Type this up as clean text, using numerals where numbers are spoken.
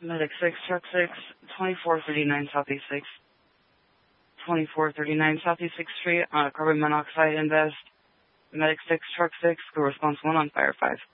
Medic 6, Truck 6, 2439 Southeast 6. 2439 Southeast 6th Street, carbon monoxide invest. Medic 6, Truck 6, go response 1 on Fire 5.